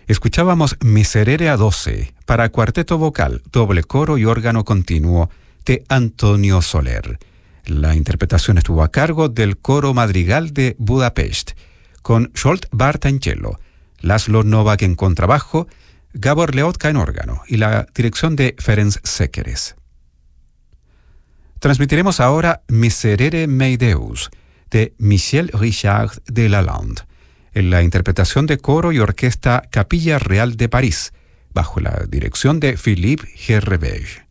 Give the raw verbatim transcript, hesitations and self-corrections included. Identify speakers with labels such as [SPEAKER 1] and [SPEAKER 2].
[SPEAKER 1] Escuchábamos Miserere a doce para cuarteto vocal, doble coro y órgano continuo de Antonio Soler. La interpretación estuvo a cargo del Coro Madrigal de Budapest, con Zsolt Bárta en cello, László Novák en contrabajo, Gábor Leotka en órgano y la dirección de Ferenc Sekeres. Transmitiremos ahora Miserere mei Deus de Michel Richard de Lalande, en la interpretación de coro y orquesta Capilla Real de París, bajo la dirección de Philippe Gerrevege.